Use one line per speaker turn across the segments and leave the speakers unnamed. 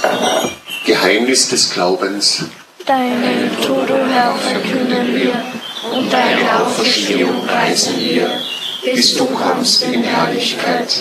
Geheimnis des Glaubens.
Deinen Tod, o Herr, verkünden wir, und deine Auferstehung preisen wir, bis du kommst in Herrlichkeit.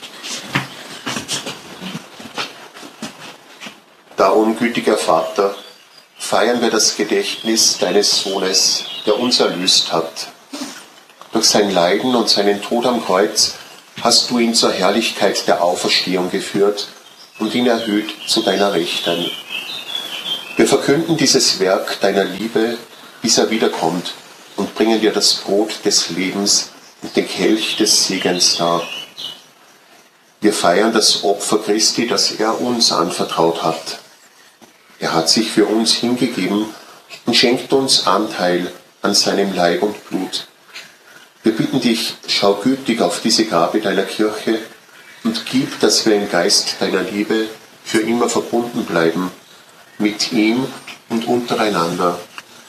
Darum, gütiger Vater, feiern wir das Gedächtnis deines Sohnes, der uns erlöst hat. Durch sein Leiden und seinen Tod am Kreuz hast du ihn zur Herrlichkeit der Auferstehung geführt und ihn erhöht zu deiner Rechten. Wir verkünden dieses Werk deiner Liebe, bis er wiederkommt, und bringen dir das Brot des Lebens und den Kelch des Segens dar. Wir feiern das Opfer Christi, das er uns anvertraut hat. Er hat sich für uns hingegeben und schenkt uns Anteil an seinem Leib und Blut. Wir bitten dich, schau gütig auf diese Gabe deiner Kirche und gib, dass wir im Geist deiner Liebe für immer verbunden bleiben, mit ihm und untereinander.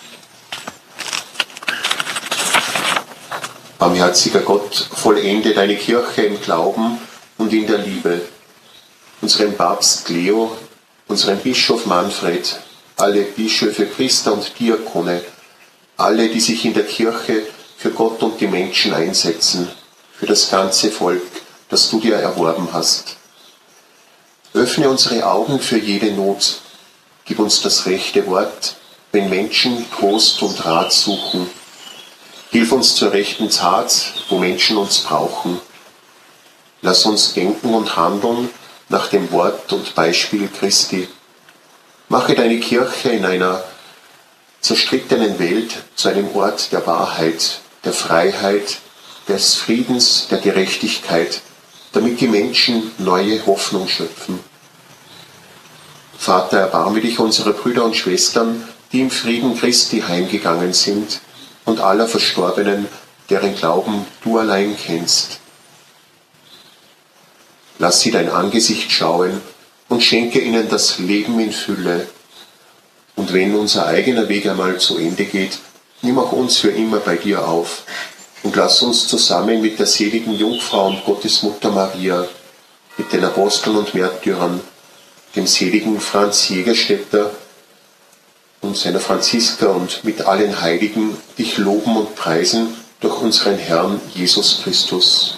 Barmherziger Gott, vollende deine Kirche im Glauben und in der Liebe. Unseren Papst Leo, unseren Bischof Manfred, alle Bischöfe, Priester und Diakone, alle, die sich in der Kirche für Gott und die Menschen einsetzen, für das ganze Volk, das du dir erworben hast. Öffne unsere Augen für jede Not. Gib uns das rechte Wort, wenn Menschen Trost und Rat suchen. Hilf uns zur rechten Tat, wo Menschen uns brauchen. Lass uns denken und handeln nach dem Wort und Beispiel Christi. Mache deine Kirche in einer zerstrittenen Welt zu einem Ort der Wahrheit, der Freiheit, des Friedens, der Gerechtigkeit, damit die Menschen neue Hoffnung schöpfen. Vater, erbarme dich unserer Brüder und Schwestern, die im Frieden Christi heimgegangen sind, und aller Verstorbenen, deren Glauben du allein kennst. Lass sie dein Angesicht schauen und schenke ihnen das Leben in Fülle. Und wenn unser eigener Weg einmal zu Ende geht, nimm auch uns für immer bei dir auf und lass uns zusammen mit der seligen Jungfrau und Gottesmutter Maria, mit den Aposteln und Märtyrern, dem seligen Franz Jägerstätter und seiner Franziska und mit allen Heiligen dich loben und preisen durch unseren Herrn Jesus Christus.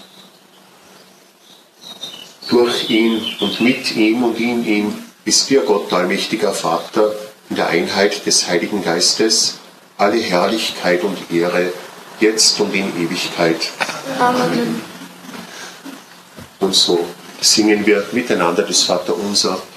Durch ihn und mit ihm und in ihm ist dir, Gott, allmächtiger Vater, in der Einheit des Heiligen Geistes, alle Herrlichkeit und Ehre, jetzt und in Ewigkeit.
Amen.
Und so singen wir miteinander das Vaterunser.